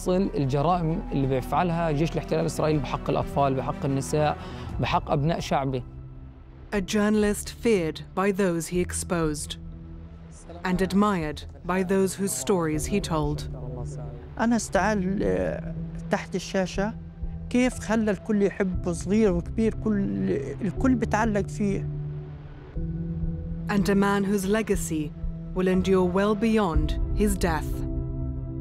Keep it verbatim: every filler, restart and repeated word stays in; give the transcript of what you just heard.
يوصل الجرائم اللي بيفعلها جيش الاحتلال الإسرائيلي بحق الأطفال، بحق النساء، بحق أبناء شعبه. A journalist feared by those he exposed and admired by those whose stories he told. أنا استعال تحت الشاشة كيف خلى الكل يحب، صغير وكبير، كل الكل بتعلق فيه. And a man whose legacy will endure well beyond his death.